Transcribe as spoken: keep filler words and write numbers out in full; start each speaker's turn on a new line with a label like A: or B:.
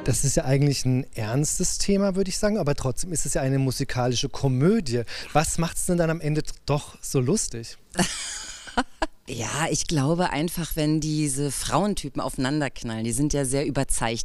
A: Das ist ja eigentlich ein ernstes Thema, würde ich sagen, aber trotzdem ist es ja eine musikalische Komödie. Was macht es denn dann am Ende doch so lustig?
B: Ja, ich glaube einfach, wenn diese Frauentypen aufeinanderknallen, die sind ja sehr überzeichnet.